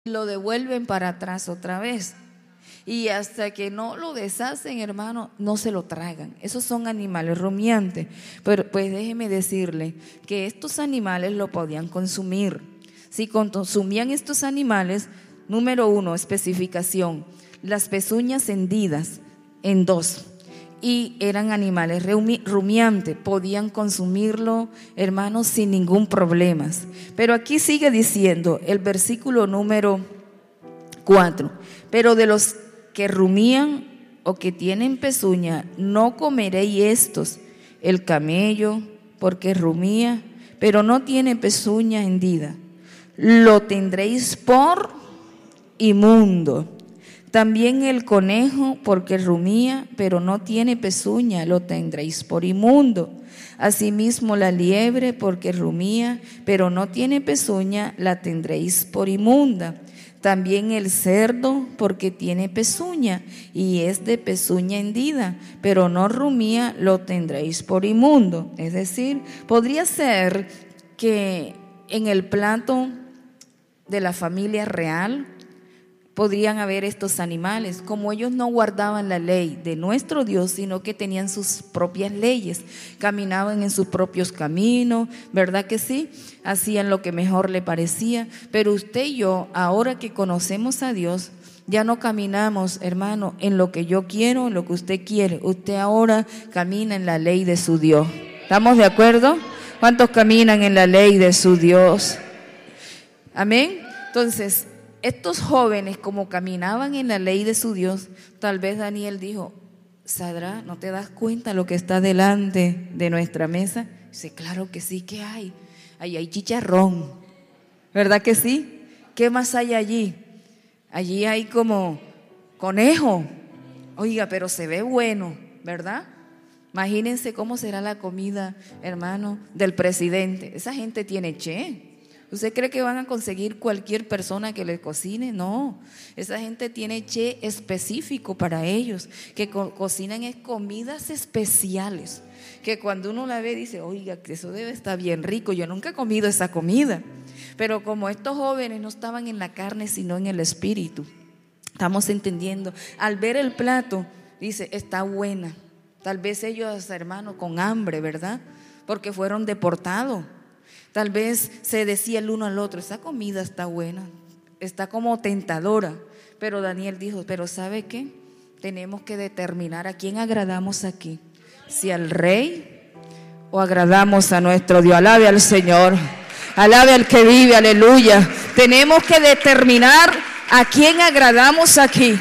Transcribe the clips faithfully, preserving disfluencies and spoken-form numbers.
lo devuelven para atrás otra vez. Y hasta que no lo deshacen, hermano, no se lo tragan. Esos son animales rumiantes. Pero pues déjeme decirle que estos animales lo podían consumir. Si consumían estos animales, número uno, especificación, las pezuñas hendidas en dos. Y eran animales rumiantes, podían consumirlo, hermanos, sin ningún problema. Pero aquí sigue diciendo el versículo número cuatro: pero de los que rumían o que tienen pezuña, no comeréis estos: el camello, porque rumía, pero no tiene pezuña hendida, lo tendréis por inmundo. También el conejo, porque rumía, pero no tiene pezuña, lo tendréis por inmundo. Asimismo la liebre, porque rumía, pero no tiene pezuña, la tendréis por inmunda. También el cerdo, porque tiene pezuña y es de pezuña hendida, pero no rumía, lo tendréis por inmundo. Es decir, podría ser que en el plato de la familia real podrían haber estos animales. Como ellos no guardaban la ley de nuestro Dios, sino que tenían sus propias leyes, caminaban en sus propios caminos, ¿verdad que sí? Hacían lo que mejor le parecía. Pero usted y yo, ahora que conocemos a Dios, ya no caminamos, hermano, en lo que yo quiero, en lo que usted quiere. Usted ahora camina en la ley de su Dios. ¿Estamos de acuerdo? ¿Cuántos caminan en la ley de su Dios? Amén. Entonces, estos jóvenes, como caminaban en la ley de su Dios, tal vez Daniel dijo: Sadrá, ¿no te das cuenta lo que está delante de nuestra mesa? Dice: claro que sí, ¿qué hay? Ahí hay chicharrón, ¿verdad que sí? ¿Qué más hay allí? Allí hay como conejo. Oiga, pero se ve bueno, ¿verdad? Imagínense cómo será la comida, hermano, del presidente. Esa gente tiene che. ¿Usted cree que van a conseguir cualquier persona que les cocine? No, esa gente tiene che específico para ellos, que co- cocinan es comidas especiales, que cuando uno la ve dice: oiga, que eso debe estar bien rico, yo nunca he comido esa comida. Pero como estos jóvenes no estaban en la carne sino en el espíritu, estamos entendiendo, al ver el plato dice: está buena. Tal vez ellos, hermanos, con hambre, ¿verdad? Porque fueron deportados. Tal vez se decía el uno al otro: esa comida está buena, está como tentadora. Pero Daniel dijo: pero ¿sabe qué? Tenemos que determinar a quién agradamos aquí, si al rey o agradamos a nuestro Dios. Alabe al Señor, alabe al que vive, aleluya. Tenemos que determinar a quién agradamos aquí.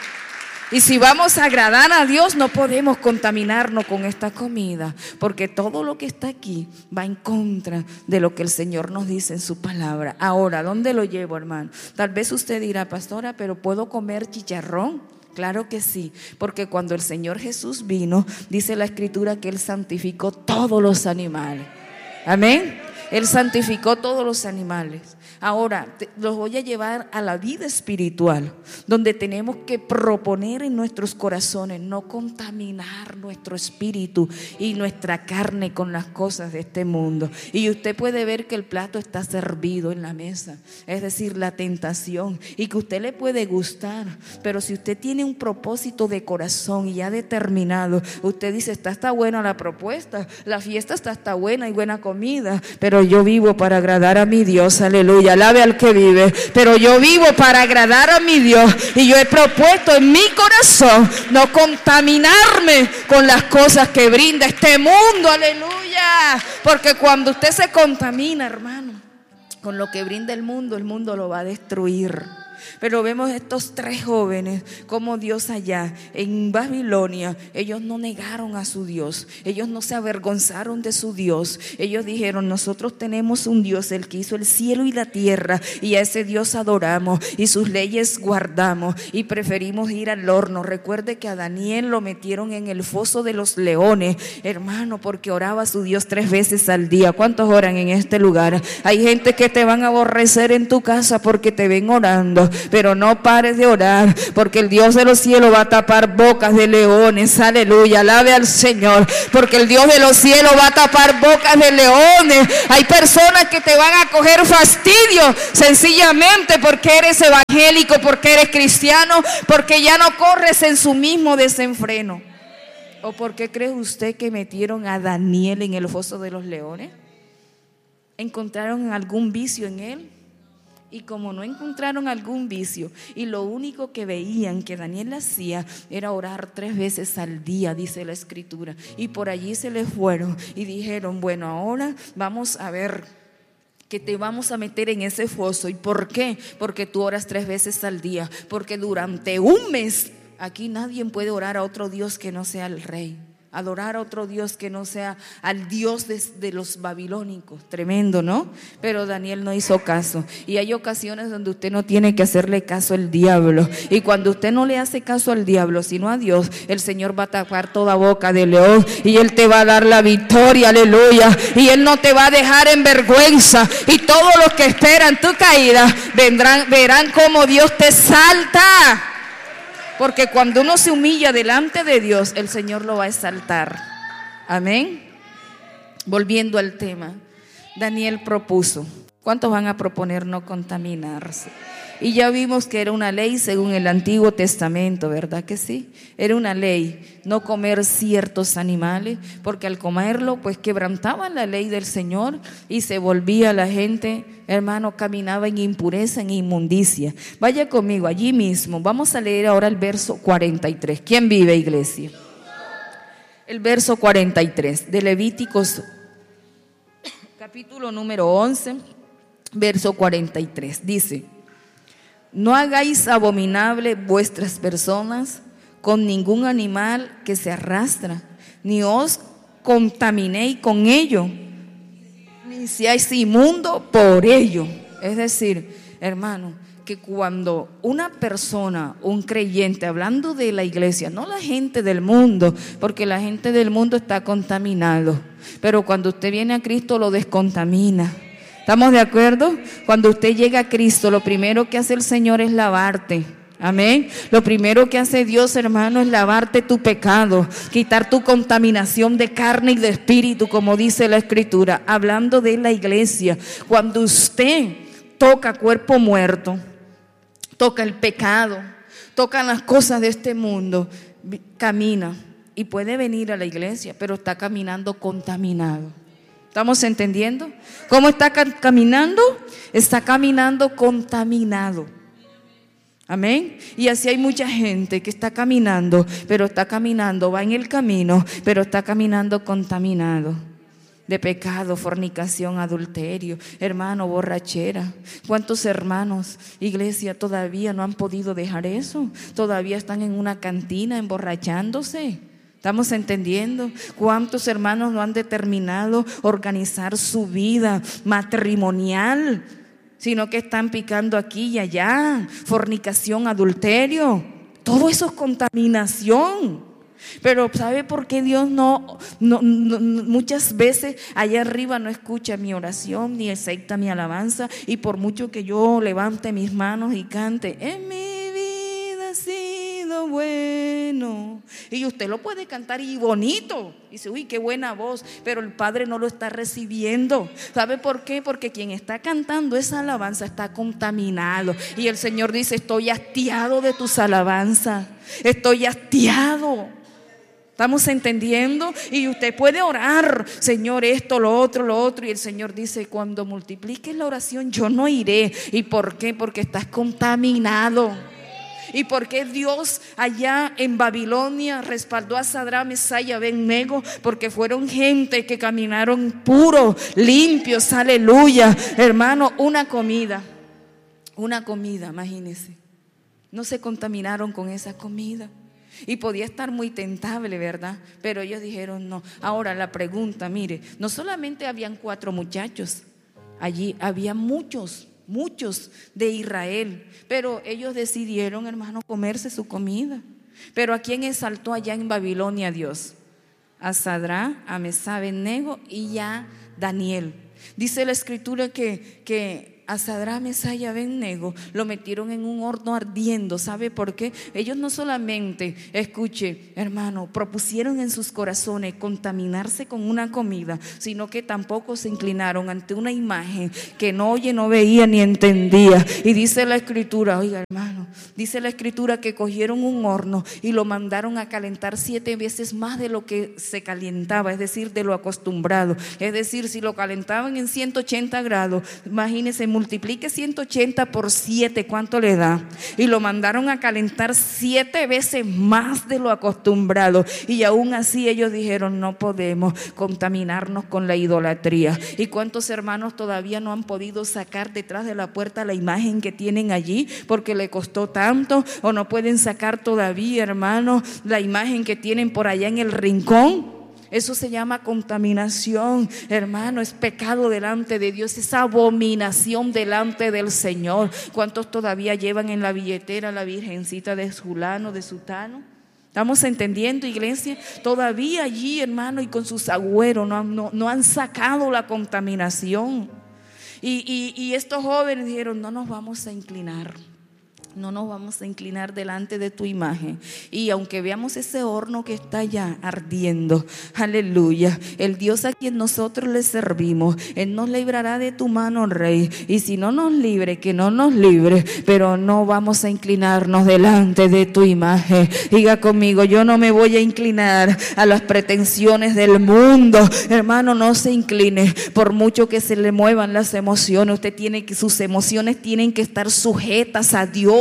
Y si vamos a agradar a Dios, no podemos contaminarnos con esta comida, porque todo lo que está aquí va en contra de lo que el Señor nos dice en su palabra. Ahora, ¿dónde lo llevo, hermano? Tal vez usted dirá: pastora, ¿pero puedo comer chicharrón? Claro que sí, porque cuando el Señor Jesús vino, dice la Escritura que Él santificó todos los animales. Amén. Él santificó todos los animales. Ahora te, los voy a llevar a la vida espiritual, donde tenemos que proponer en nuestros corazones no contaminar nuestro espíritu y nuestra carne con las cosas de este mundo. Y usted puede ver que el plato está servido en la mesa, es decir, la tentación, y que usted le puede gustar, pero si usted tiene un propósito de corazón y ya determinado, usted dice: está, está buena la propuesta, la fiesta está, está buena y buena comida, pero yo vivo para agradar a mi Dios, aleluya. Alabe al que vive, pero yo vivo para agradar a mi Dios, y yo he propuesto en mi corazón no contaminarme con las cosas que brinda este mundo, aleluya, porque cuando usted se contamina, hermano, con lo que brinda el mundo, el mundo lo va a destruir. Pero vemos estos tres jóvenes, como Dios allá en Babilonia, ellos no negaron a su Dios, ellos no se avergonzaron de su Dios. Ellos dijeron: nosotros tenemos un Dios, el que hizo el cielo y la tierra, y a ese Dios adoramos y sus leyes guardamos, y preferimos ir al horno. Recuerde que a Daniel lo metieron en el foso de los leones, hermano, porque oraba a su Dios tres veces al día. ¿Cuántos oran en este lugar? Hay gente que te van a aborrecer en tu casa porque te ven orando. Dios. Pero no pares de orar, porque el Dios de los cielos va a tapar bocas de leones. Aleluya, alabe al Señor, porque el Dios de los cielos va a tapar bocas de leones. Hay personas que te van a coger fastidio sencillamente porque eres evangélico, porque eres cristiano, porque ya no corres en su mismo desenfreno. ¿O por qué cree usted que metieron a Daniel en el foso de los leones? ¿Encontraron algún vicio en él? Y como no encontraron algún vicio, y lo único que veían que Daniel hacía era orar tres veces al día, dice la escritura, y por allí se les fueron y dijeron: bueno, ahora vamos a ver que te vamos a meter en ese foso. ¿Y por qué? Porque tú oras tres veces al día, porque durante un mes aquí nadie puede orar a otro Dios que no sea el rey, adorar a otro Dios que no sea al Dios de, de los babilónicos. Tremendo, ¿no? Pero Daniel no hizo caso. Y hay ocasiones donde usted no tiene que hacerle caso al diablo. Y cuando usted no le hace caso al diablo, sino a Dios, el Señor va a tapar toda boca de león y Él te va a dar la victoria, aleluya. Y Él no te va a dejar en vergüenza. Y todos los que esperan tu caída vendrán, verán cómo Dios te salta. Porque cuando uno se humilla delante de Dios, el Señor lo va a exaltar. Amén. Volviendo al tema, Daniel propuso. ¿Cuántos van a proponer no contaminarse? Y ya vimos que era una ley según el Antiguo Testamento, ¿verdad que sí? Era una ley no comer ciertos animales, porque al comerlo pues quebrantaban la ley del Señor y se volvía la gente, hermano, caminaba en impureza, en inmundicia. Vaya conmigo allí mismo, vamos a leer ahora el verso cuarenta y tres. ¿Quién vive, iglesia? El verso cuarenta y tres de Levíticos, capítulo número once, verso cuarenta y tres, dice: no hagáis abominable vuestras personas con ningún animal que se arrastra, ni os contaminéis con ello, ni seáis inmundo por ello. Es decir, hermano, que cuando una persona, un creyente, hablando de la iglesia, no la gente del mundo, porque la gente del mundo está contaminado, pero cuando usted viene a Cristo lo descontamina. ¿Estamos de acuerdo? Cuando usted llega a Cristo, lo primero que hace el Señor es lavarte. Amén. Lo primero que hace Dios, hermano, es lavarte tu pecado, quitar tu contaminación de carne y de espíritu, como dice la Escritura. Hablando de la iglesia, cuando usted toca cuerpo muerto, toca el pecado, toca las cosas de este mundo, camina y puede venir a la iglesia, pero está caminando contaminado. ¿Estamos entendiendo? ¿Cómo está caminando? Está caminando contaminado. Amén. Y así hay mucha gente que está caminando, pero está caminando, va en el camino, pero está caminando contaminado de pecado, fornicación, adulterio, hermano, borrachera. ¿Cuántos hermanos, iglesia, todavía no han podido dejar eso? Todavía están en una cantina emborrachándose. ¿Estamos entendiendo? ¿Cuántos hermanos no han determinado organizar su vida matrimonial, sino que están picando aquí y allá? Fornicación, adulterio, todo eso es contaminación. Pero ¿sabe por qué Dios no, no, no muchas veces allá arriba no escucha mi oración ni acepta mi alabanza? Y por mucho que yo levante mis manos y cante, en mi vida ha sido bueno, y usted lo puede cantar y bonito, y dice, uy, qué buena voz, pero el Padre no lo está recibiendo. ¿Sabe por qué? Porque quien está cantando esa alabanza está contaminado, y el Señor dice, estoy hastiado de tus alabanzas, estoy hastiado. ¿Estamos entendiendo? Y usted puede orar, Señor, esto, lo otro, lo otro, y el Señor dice, cuando multipliques la oración yo no iré. ¿Y por qué? Porque estás contaminado. ¿Y por qué Dios allá en Babilonia respaldó a Sadrach, Mesach y Abed-nego? Porque fueron gente que caminaron puros, limpios, aleluya. Hermano, una comida, una comida, imagínense. No se contaminaron con esa comida. Y podía estar muy tentable, ¿verdad? Pero ellos dijeron no. Ahora la pregunta, mire, no solamente habían cuatro muchachos, allí había muchos, muchos de Israel, pero ellos decidieron, hermano, comerse su comida. Pero ¿a quién exaltó allá en Babilonia Dios? A Sadrach, a Mesach, Abed-nego y a Daniel. Dice la Escritura que, que a Sadrach, Mesach y Abednego lo metieron en un horno ardiendo. ¿Sabe por qué? Ellos no solamente, escuche hermano, propusieron en sus corazones contaminarse con una comida, sino que tampoco se inclinaron ante una imagen que no oye, no veía ni entendía. Y dice la escritura, oiga hermano, dice la escritura que cogieron un horno y lo mandaron a calentar siete veces más de lo que se calentaba, es decir, de lo acostumbrado. Es decir, si lo calentaban en ciento ochenta grados, imagínense, multiplique ciento ochenta por siete, ¿cuánto le da? Y lo mandaron a calentar siete veces más de lo acostumbrado. Y aún así ellos dijeron, no podemos contaminarnos con la idolatría. ¿Y cuántos hermanos todavía no han podido sacar detrás de la puerta la imagen que tienen allí porque le costó tanto? ¿O no pueden sacar todavía, hermanos, la imagen que tienen por allá en el rincón? Eso se llama contaminación, hermano, es pecado delante de Dios, es abominación delante del Señor. ¿Cuántos todavía llevan en la billetera la virgencita de fulano, de sutano? ¿Estamos entendiendo, iglesia? Todavía allí, hermano, y con sus agüeros no, no, no han sacado la contaminación. Y, y, y estos jóvenes dijeron, no nos vamos a inclinar. No nos vamos a inclinar delante de tu imagen. Y aunque veamos ese horno que está ya ardiendo, aleluya, el Dios a quien nosotros le servimos, Él nos librará de tu mano, Rey. Y si no nos libre, que no nos libre, pero no vamos a inclinarnos delante de tu imagen. Diga conmigo, yo no me voy a inclinar a las pretensiones del mundo. Hermano, no se incline por mucho que se le muevan las emociones. Usted tiene que, sus emociones tienen que estar sujetas a Dios.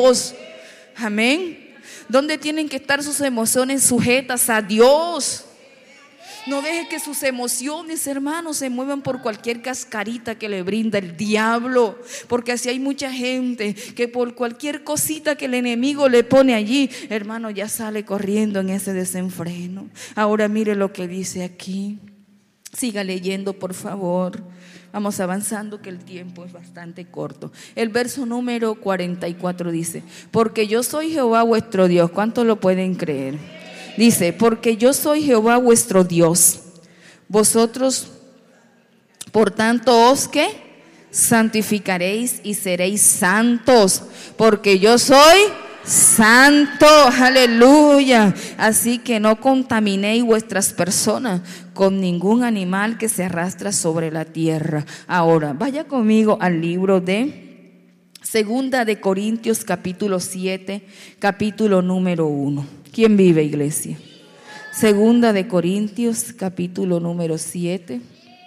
Amén. ¿Dónde tienen que estar sus emociones sujetas a Dios? No deje que sus emociones, hermanos, se muevan por cualquier cascarita que le brinda el diablo, porque así hay mucha gente que por cualquier cosita que el enemigo le pone allí, hermano, ya sale corriendo en ese desenfreno. Ahora mire lo que dice aquí. Siga leyendo, por favor. Vamos avanzando, que el tiempo es bastante corto. El verso número cuarenta y cuatro dice, porque yo soy Jehová vuestro Dios. ¿Cuántos lo pueden creer? Dice, porque yo soy Jehová vuestro Dios. Vosotros, por tanto, os que santificaréis y seréis santos, porque yo soy santo, aleluya. Así que no contaminéis vuestras personas con ningún animal que se arrastra sobre la tierra. Ahora, vaya conmigo al libro de Segunda de Corintios, capítulo siete, capítulo número uno. ¿Quién vive, iglesia? Segunda de Corintios, capítulo número siete,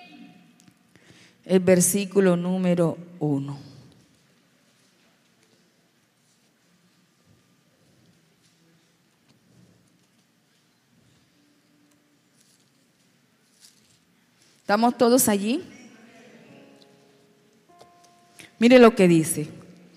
el versículo número uno. ¿Estamos todos allí? Mire lo que dice.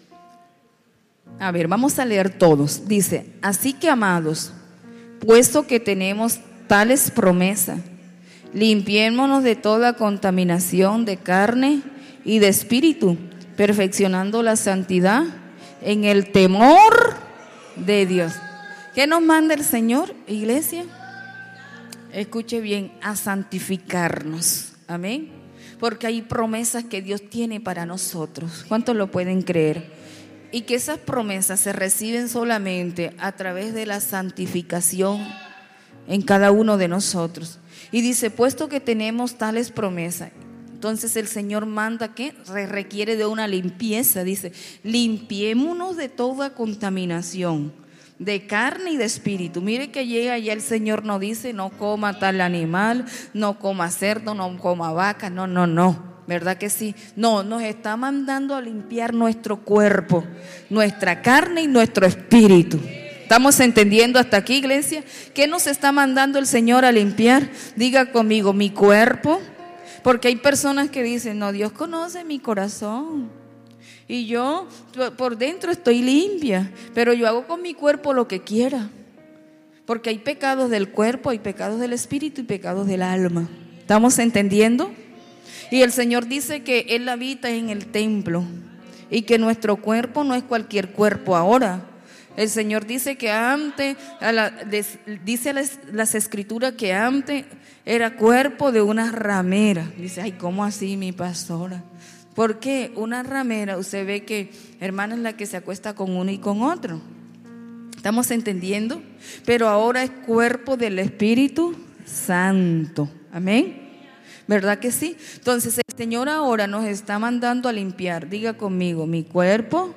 A ver, vamos a leer todos. Dice, así que amados, puesto que tenemos tales promesas, limpiémonos de toda contaminación de carne y de espíritu, perfeccionando la santidad en el temor de Dios. ¿Qué nos manda el Señor, iglesia? Escuche bien, a santificarnos, amén, porque hay promesas que Dios tiene para nosotros. ¿Cuántos lo pueden creer? Y que esas promesas se reciben solamente a través de la santificación en cada uno de nosotros. Y dice, puesto que tenemos tales promesas, entonces el Señor manda que requiere de una limpieza. Dice, limpiémonos de toda contaminación de carne y de espíritu. Mire que llega ya el Señor, no dice no coma tal animal, no coma cerdo, no coma vaca, no, no, no, ¿verdad que sí? No, nos está mandando a limpiar nuestro cuerpo, nuestra carne y nuestro espíritu. ¿Estamos entendiendo hasta aquí, iglesia? ¿Qué nos está mandando el Señor a limpiar? Diga conmigo, mi cuerpo, porque hay personas que dicen, no, Dios conoce mi corazón y yo por dentro estoy limpia, pero yo hago con mi cuerpo lo que quiera, porque hay pecados del cuerpo, hay pecados del espíritu y pecados del alma. ¿Estamos entendiendo? Y el Señor dice que Él habita en el templo y que nuestro cuerpo no es cualquier cuerpo ahora. El Señor dice que antes, a la, des, dice las, las escrituras que antes era cuerpo de una ramera. Dice, ay, ¿cómo así, mi pastora? Porque una ramera, usted ve que, hermana, es la que se acuesta con uno y con otro. ¿Estamos entendiendo? Pero ahora es cuerpo del Espíritu Santo. Amén. ¿Verdad que sí? Entonces el Señor ahora nos está mandando a limpiar. Diga conmigo, mi cuerpo,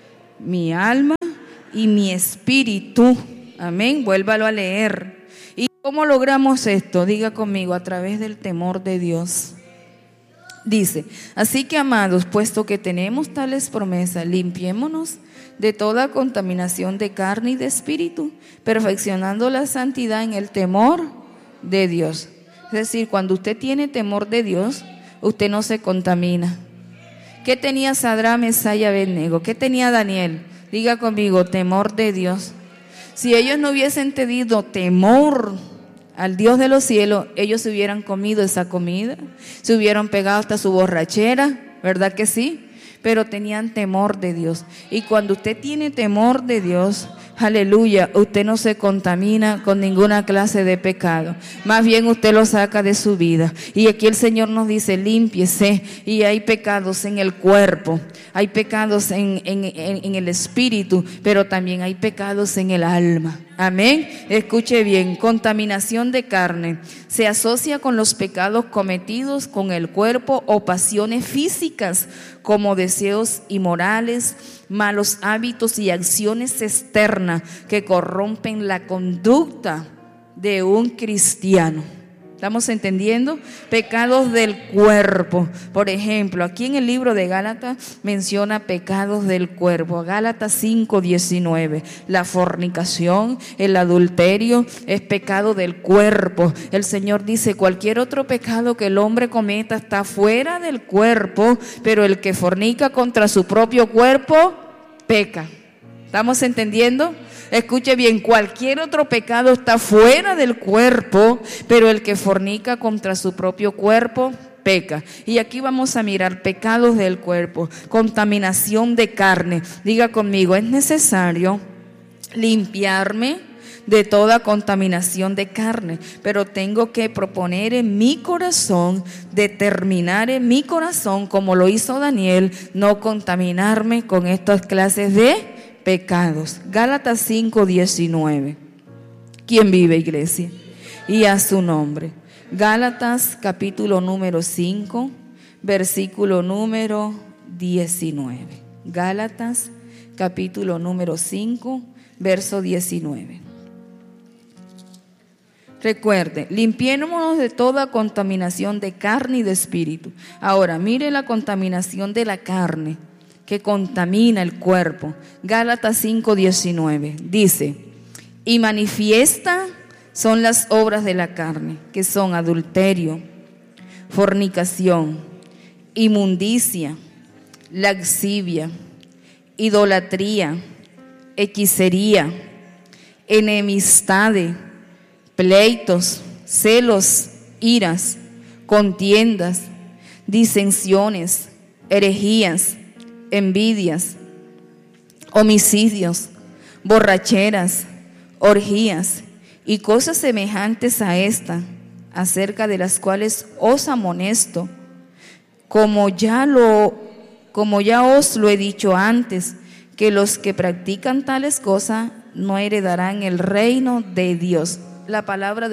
mi alma y mi espíritu. Amén. Vuélvalo a leer. ¿Y cómo logramos esto? Diga conmigo, a través del temor de Dios. Dice, así que amados, puesto que tenemos tales promesas, limpiémonos de toda contaminación de carne y de espíritu, perfeccionando la santidad en el temor de Dios. Es decir, cuando usted tiene temor de Dios, usted no se contamina. ¿Qué tenía Sadrach, Mesach y Abednego? ¿Qué tenía Daniel? Diga conmigo, temor de Dios. Si ellos no hubiesen tenido temor al Dios de los cielos, ellos se hubieran comido esa comida, se hubieran pegado hasta su borrachera, ¿verdad que sí? Pero tenían temor de Dios. Y cuando usted tiene temor de Dios, aleluya, usted no se contamina con ninguna clase de pecado. Más bien usted lo saca de su vida. Y aquí el Señor nos dice, límpiese. Y hay pecados en el cuerpo, hay pecados en, en, en, en el espíritu, pero también hay pecados en el alma. Amén. Escuche bien, contaminación de carne se asocia con los pecados cometidos con el cuerpo o pasiones físicas como deseos inmorales, malos hábitos y acciones externas que corrompen la conducta de un cristiano. ¿Estamos entendiendo? Pecados del cuerpo. Por ejemplo, aquí en el libro de Gálatas menciona pecados del cuerpo. Gálatas cinco diecinueve. La fornicación, el adulterio es pecado del cuerpo. El Señor dice, cualquier otro pecado que el hombre cometa está fuera del cuerpo, pero el que fornica contra su propio cuerpo, peca. ¿Estamos entendiendo? Escuche bien, cualquier otro pecado está fuera del cuerpo, pero el que fornica contra su propio cuerpo, peca. Y aquí vamos a mirar pecados del cuerpo, contaminación de carne. Diga conmigo, es necesario limpiarme de toda contaminación de carne, pero tengo que proponer en mi corazón, determinar en mi corazón, como lo hizo Daniel, no contaminarme con estas clases de pecados. Gálatas cinco diecinueve. ¿Quién vive, iglesia? Y a su nombre. Gálatas capítulo número cinco, versículo número diecinueve. Gálatas capítulo número cinco, verso diecinueve. Recuerde, limpiémonos de toda contaminación de carne y de espíritu. Ahora, mire la contaminación de la carne que contamina el cuerpo. Gálatas cinco diecinueve dice, y manifiesta son las obras de la carne, que son adulterio, fornicación, inmundicia, lascivia, idolatría, hechicería, enemistades, pleitos, celos, iras, contiendas, disensiones, herejías, envidias, homicidios, borracheras, orgías y cosas semejantes a esta, acerca de las cuales os amonesto, como ya lo, como ya os lo he dicho antes, que los que practican tales cosas no heredarán el reino de Dios. La palabra de